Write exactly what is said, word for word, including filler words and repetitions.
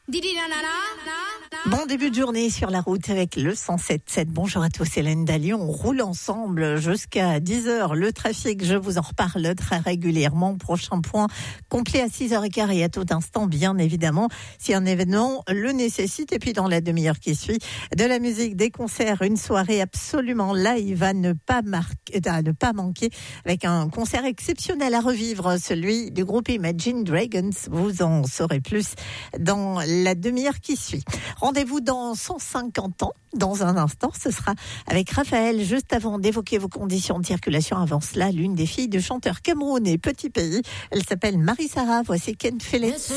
Bon début de journée sur la route avec le cent sept sept. Bonjour à tous, Hélène Dallion. On roule ensemble jusqu'à dix heures. Le trafic, je vous en reparle très régulièrement. Prochain point complet à six heures quinze et à tout instant, bien évidemment, si un événement le nécessite. Et puis dans la demi-heure qui suit, de la musique, des concerts, une soirée absolument live à ne pas, marquer, à ne pas manquer avec un concert exceptionnel à revivre, celui du groupe Imagine Dragons. Vous en saurez plus dans la demi-heure qui suit. Rendez-vous dans cent cinquante ans. Dans un instant, ce sera avec Raphaël, juste avant d'évoquer vos conditions de circulation. Avant cela, l'une des filles de chanteurs camerounais, Petit Pays. Elle s'appelle Marie-Sarah. Voici Ken Fellet.